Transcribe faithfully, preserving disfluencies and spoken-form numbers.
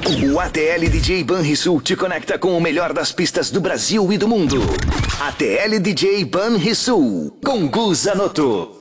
O A T L D J Banrisul te conecta com o melhor das pistas do Brasil e do mundo. A T L D J Banrisul, com Gu Zanotto.